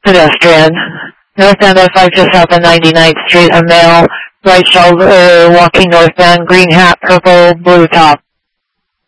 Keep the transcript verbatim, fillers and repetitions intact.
Pedestrian. Northbound F five just south of ninety-ninth Street, a male, right shoulder, walking northbound, green hat, purple, blue top.